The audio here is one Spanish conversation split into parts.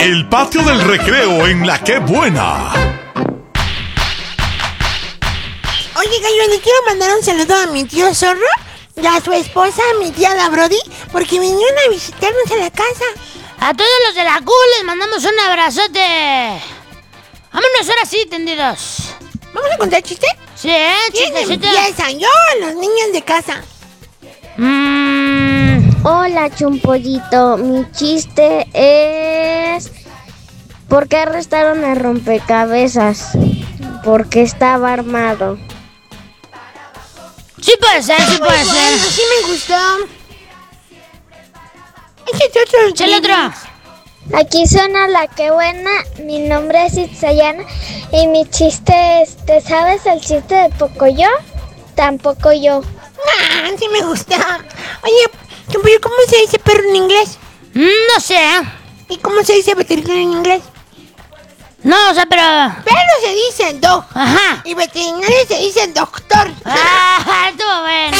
El patio del recreo en La Qué Buena. Oye, Gallo, le quiero mandar un saludo a mi tío Zorro y a su esposa, mi tía la Brody, porque vinieron a visitarnos a la casa. A todos los de la Q les mandamos un abrazote. Vámonos ahora sí, tendidos. ¿Vamos a contar chiste? Sí, chistecito. Empiezan yo, los niños de casa. Hola, Chumpollito. Mi chiste es... ¿por qué arrestaron a Rompecabezas? Porque estaba armado. Sí puede ser, sí puede ser. Bueno, sí me gustó. Échate el otro. Aquí suena La Qué Buena. Mi nombre es Itzayana y mi chiste es... ¿te sabes el chiste de Pocoyo? Tampoco yo. Ah, sí me gusta. Oye, Chumpollo, ¿cómo se dice perro en inglés? No sé. ¿Y cómo se dice veterinario en inglés? No, o sea, pero... Perro se dice dog. Ajá. Y veterinario se dice doctor. Ah, estuvo bueno.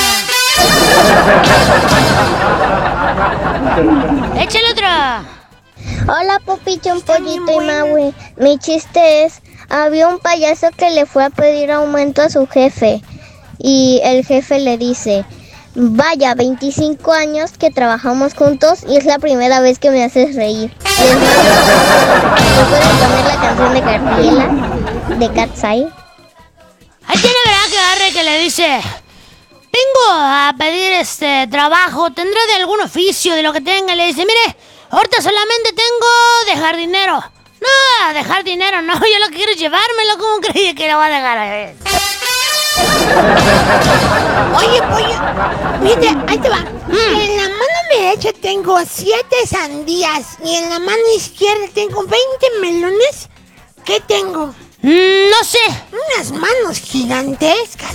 Échale otro. Hola, Popi, Chumpollito y Maui. Mi chiste es... había un payaso que le fue a pedir aumento a su jefe. Y el jefe le dice... vaya, 25 años que trabajamos juntos y es la primera vez que me haces reír. Les mando... ¿me pueden poner la canción de Gabriela? De Cat's Eye. Ahí tiene, ¿verdad? Que agarre que le dice... vengo a pedir trabajo, ¿tendrá de algún oficio, de lo que tenga? Le dice, mire, ahorita solamente tengo de jardinero. No, de jardinero no, yo lo que quiero es llevármelo. ¿Cómo creí que lo va a dejar a él? Oye, pollo, mire, ahí te va. En la mano derecha tengo 7 sandías y en la mano izquierda tengo 20 melones. ¿Qué tengo? No sé. Unas manos gigantescas.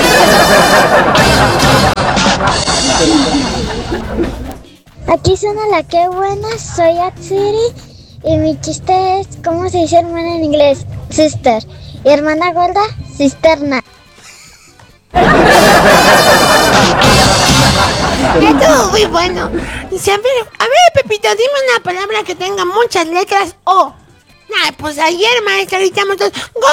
Aquí suena La Qué Buena, soy Atsiri y mi chiste es... ¿cómo se dice hermana en inglés? Sister. Y hermana gorda, cisterna. Estuvo muy bueno. Dice, a ver, Pepito, dime una palabra que tenga muchas letras O. Nah, pues ayer, maestra, gritamos todos ¡gol!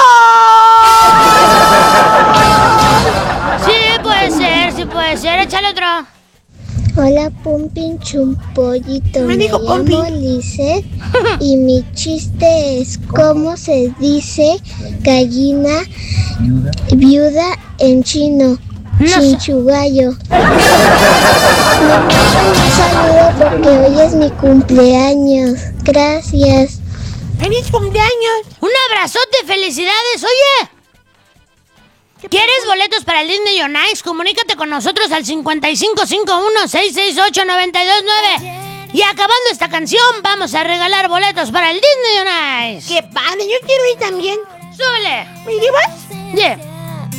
Sí puede ser, échale otro. Hola, Pumpin Chumpollito. Me dijo llamo Pompi. Lizeth y mi chiste es... ¿cómo se dice gallina viuda en chino? No sé. Chinchugallo. Me mandan un saludo porque hoy es mi cumpleaños. Gracias. ¡Feliz cumpleaños! Un abrazote, felicidades, oye. ¿Quieres boletos para el Disney on Ice? Comunícate con nosotros al 5551-668-929. Y acabando esta canción, vamos a regalar boletos para el Disney on Ice. ¡Qué padre! Yo quiero ir también. ¡Súbele! ¿Me llevas? Yeah.